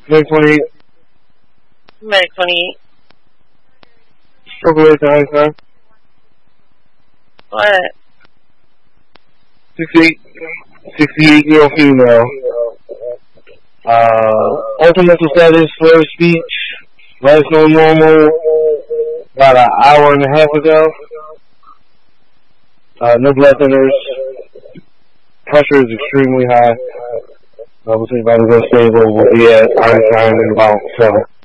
May 28. May 28. Circle 8 to Einstein. What? 68-year-old female. Ultimate status, slur speech. Last known normal about an hour and a half ago. No blood thinners. Pressure is extremely high. We'll see if I can go stable. We'll be at Einstein in about 7.